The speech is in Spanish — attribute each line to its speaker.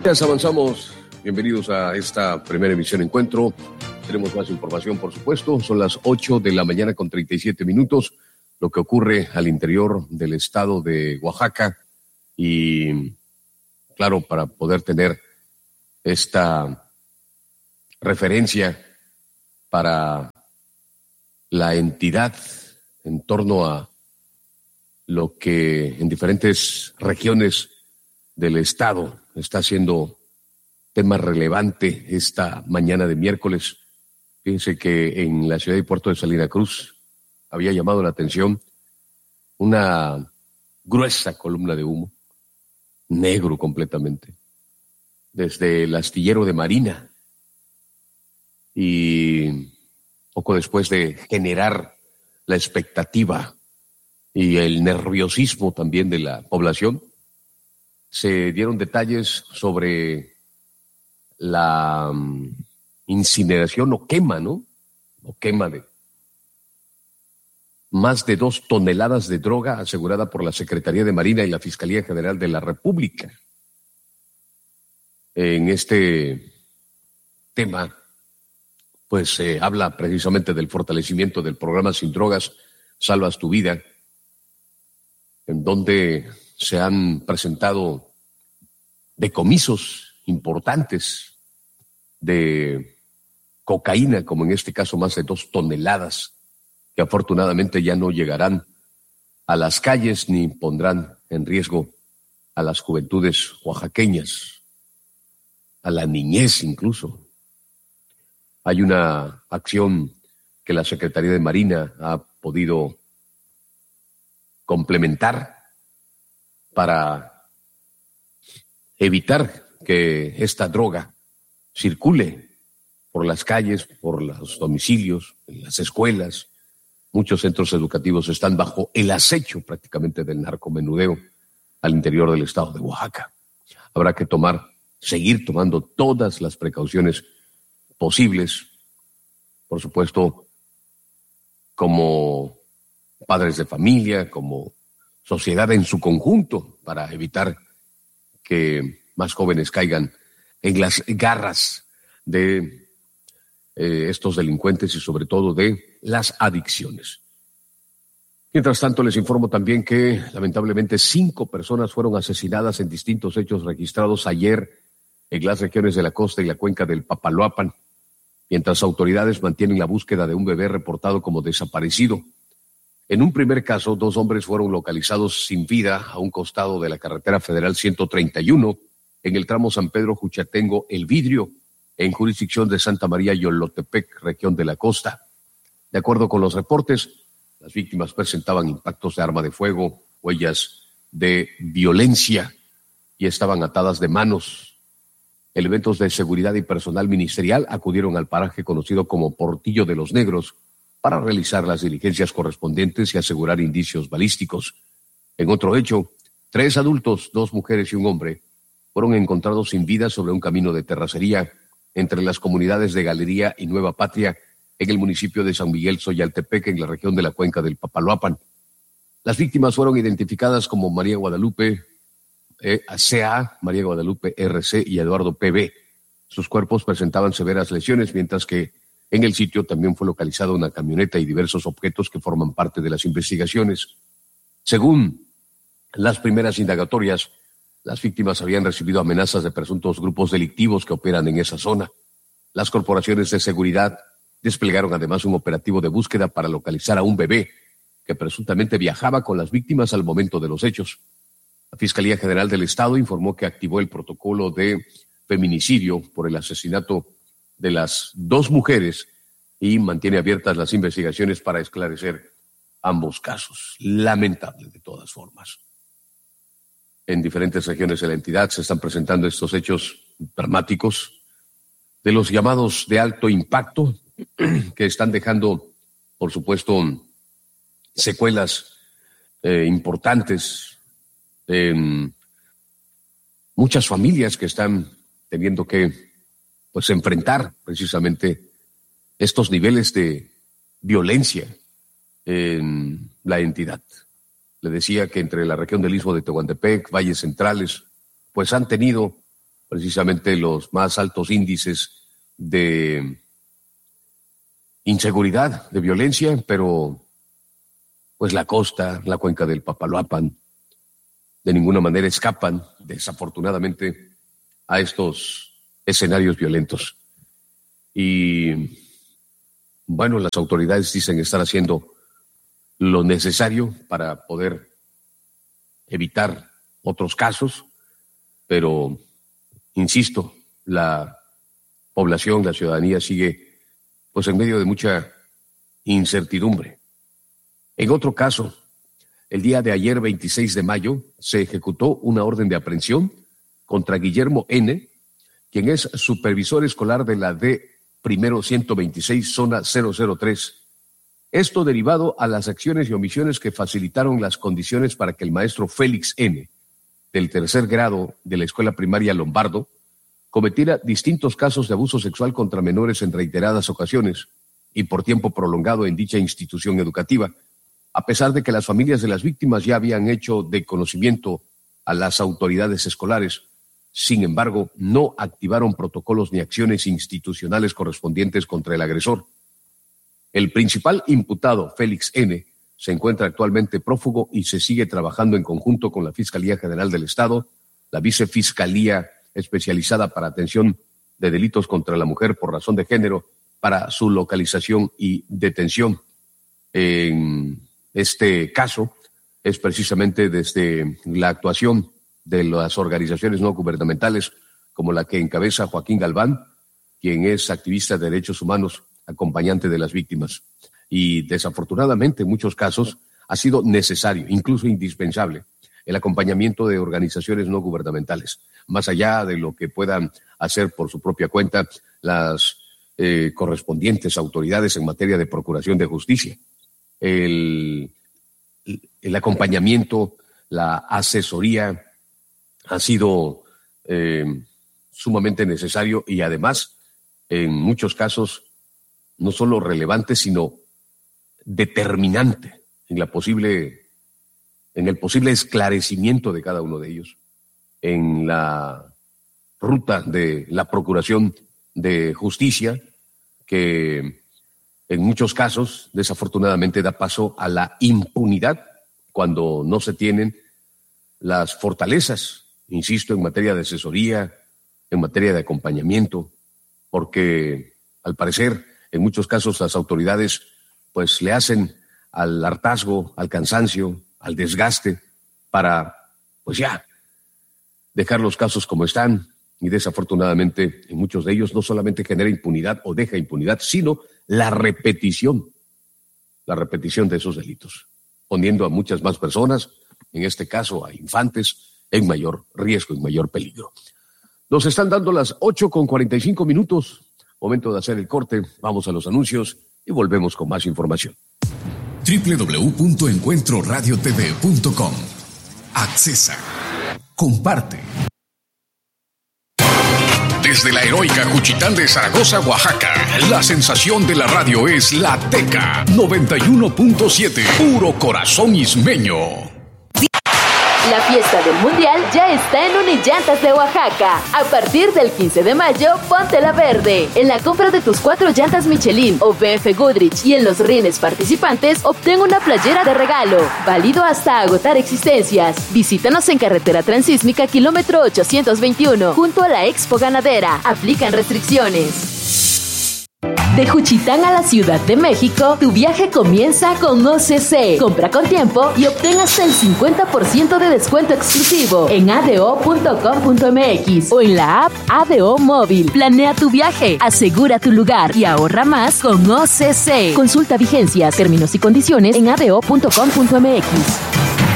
Speaker 1: Gracias, avanzamos. Bienvenidos a esta primera emisión Encuentro. Tenemos más información, por supuesto. Son las 8 de la mañana con 37 minutos. Lo que ocurre al interior del estado de Oaxaca. Y, claro, para poder tener esta referencia para la entidad en torno a lo que en diferentes regiones del estado está siendo tema relevante esta mañana de miércoles. Fíjense que en la ciudad y puerto de Salina Cruz había llamado la atención una gruesa columna de humo, negro completamente, desde el astillero de Marina, y poco después de generar la expectativa y el nerviosismo también de la población, se dieron detalles sobre la incineración o quema, ¿no? O quema de más de 2 toneladas de droga asegurada por la Secretaría de Marina y la Fiscalía General de la República. En este tema, pues se habla precisamente del fortalecimiento del programa Sin Drogas, Salvas tu Vida, en donde se han presentado decomisos importantes de cocaína, como en este caso más de 2 toneladas, que afortunadamente ya no llegarán a las calles ni pondrán en riesgo a las juventudes oaxaqueñas, a la niñez incluso. Hay una acción que la Secretaría de Marina ha podido complementar para evitar que esta droga circule por las calles, por los domicilios, en las escuelas. Muchos centros educativos están bajo el acecho prácticamente del narcomenudeo al interior del estado de Oaxaca. Habrá que seguir tomando todas las precauciones posibles, por supuesto, como padres de familia, como sociedad en su conjunto, para evitar que más jóvenes caigan en las garras de estos delincuentes y sobre todo de las adicciones. Mientras tanto, les informo también que lamentablemente 5 personas fueron asesinadas en distintos hechos registrados ayer en las regiones de la costa y la cuenca del Papaloapan, mientras autoridades mantienen la búsqueda de un bebé reportado como desaparecido. En un primer caso, 2 hombres fueron localizados sin vida a un costado de la carretera federal 131 en el tramo San Pedro-Juchatengo-El Vidrio, en jurisdicción de Santa María Yolotepec, región de la costa. De acuerdo con los reportes, las víctimas presentaban impactos de arma de fuego, huellas de violencia y estaban atadas de manos. Elementos de seguridad y personal ministerial acudieron al paraje conocido como Portillo de los Negros para realizar las diligencias correspondientes y asegurar indicios balísticos. En otro hecho, 3 adultos, 2 mujeres y un hombre, fueron encontrados sin vida sobre un camino de terracería entre las comunidades de Galería y Nueva Patria en el municipio de San Miguel Zoyaltepec, en la región de la cuenca del Papaloapan. Las víctimas fueron identificadas como María Guadalupe C.A., María Guadalupe R.C. y Eduardo P.B. Sus cuerpos presentaban severas lesiones, mientras que en el sitio también fue localizada una camioneta y diversos objetos que forman parte de las investigaciones. Según las primeras indagatorias, las víctimas habían recibido amenazas de presuntos grupos delictivos que operan en esa zona. Las corporaciones de seguridad desplegaron además un operativo de búsqueda para localizar a un bebé que presuntamente viajaba con las víctimas al momento de los hechos. La Fiscalía General del Estado informó que activó el protocolo de feminicidio por el asesinato de las 2 mujeres y mantiene abiertas las investigaciones para esclarecer ambos casos. Lamentable de todas formas. En diferentes regiones de la entidad se están presentando estos hechos dramáticos de los llamados de alto impacto que están dejando, por supuesto, secuelas importantes en muchas familias que están teniendo que enfrentar precisamente estos niveles de violencia en la entidad. Le decía que entre la región del Istmo de Tehuantepec, valles centrales, pues han tenido precisamente los más altos índices de inseguridad, de violencia, pero pues la costa, la cuenca del Papaloapan, de ninguna manera escapan, desafortunadamente, a estos escenarios violentos. Y bueno, las autoridades dicen estar haciendo lo necesario para poder evitar otros casos, pero, insisto, la población, la ciudadanía sigue pues en medio de mucha incertidumbre. En otro caso, el día de ayer, 26 de mayo, se ejecutó una orden de aprehensión contra Guillermo N., quien es supervisor escolar de la D primero 126, zona 003. Esto derivado a las acciones y omisiones que facilitaron las condiciones para que el maestro Félix N., del tercer grado de la escuela primaria Lombardo, cometiera distintos casos de abuso sexual contra menores en reiteradas ocasiones y por tiempo prolongado en dicha institución educativa, a pesar de que las familias de las víctimas ya habían hecho de conocimiento a las autoridades escolares. Sin embargo, no activaron protocolos ni acciones institucionales correspondientes contra el agresor. El principal imputado, Félix N., se encuentra actualmente prófugo y se sigue trabajando en conjunto con la Fiscalía General del Estado, la Vicefiscalía Especializada para Atención de Delitos contra la Mujer por razón de género, para su localización y detención. En este caso es precisamente desde la actuación de las organizaciones no gubernamentales como la que encabeza Joaquín Galván, quien es activista de derechos humanos, acompañante de las víctimas. Y desafortunadamente en muchos casos ha sido necesario, incluso indispensable, el acompañamiento de organizaciones no gubernamentales, más allá de lo que puedan hacer por su propia cuenta las correspondientes autoridades en materia de procuración de justicia. El acompañamiento, la asesoría ha sido sumamente necesario y además, en muchos casos, no solo relevante, sino determinante en el posible esclarecimiento de cada uno de ellos, en la ruta de la procuración de justicia, que en muchos casos, desafortunadamente, da paso a la impunidad cuando no se tienen las fortalezas, insisto, en materia de asesoría, en materia de acompañamiento, porque al parecer, en muchos casos, las autoridades pues le hacen al hartazgo, al cansancio, al desgaste para, pues ya, dejar los casos como están. Y desafortunadamente, en muchos de ellos no solamente genera impunidad o deja impunidad, sino la repetición de esos delitos, poniendo a muchas más personas, en este caso a infantes, en mayor riesgo, en mayor peligro. Nos están dando las 8:45, momento de hacer el corte, vamos a los anuncios y volvemos con más información.
Speaker 2: www.encuentroradiotv.com. Accesa. Comparte. Desde la heroica Juchitán de Zaragoza, Oaxaca, la sensación de la radio es La Teca 91.7, puro corazón ismeño.
Speaker 3: La fiesta del Mundial ya está en Unillantas de Oaxaca. A partir del 15 de mayo, póntela verde. En la compra de tus 4 llantas Michelin o BF Goodrich y en los rines participantes, obtén una playera de regalo. Válido hasta agotar existencias. Visítanos en Carretera Transísmica, kilómetro 821, junto a la Expo Ganadera. Aplican restricciones. De Juchitán a la Ciudad de México, tu viaje comienza con OCC. Compra con tiempo y obtén hasta el 50% de descuento exclusivo en ado.com.mx o en la app ADO Móvil. Planea tu viaje, asegura tu lugar y ahorra más con OCC. Consulta vigencias, términos y condiciones en ado.com.mx.